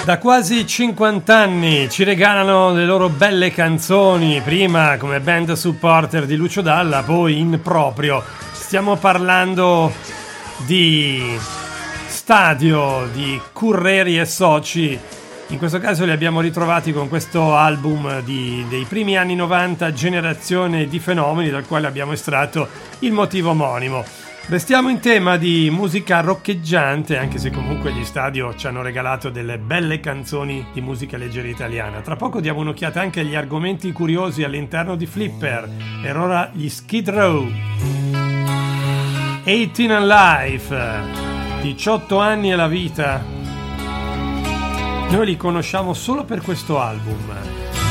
Da quasi 50 anni ci regalano le loro belle canzoni, prima come band supporter di Lucio Dalla, poi in proprio. Stiamo parlando di Stadio, di Curreri e Soci. In questo caso li abbiamo ritrovati con questo album dei primi anni 90, Generazione di fenomeni, dal quale abbiamo estratto il motivo omonimo. Restiamo in tema di musica roccheggiante, anche se comunque gli Stadio ci hanno regalato delle belle canzoni di musica leggera italiana. Tra poco diamo un'occhiata anche agli argomenti curiosi all'interno di Flipper. E ora gli Skid Row. 18 and Life, 18 anni e la vita. Noi li conosciamo solo per questo album.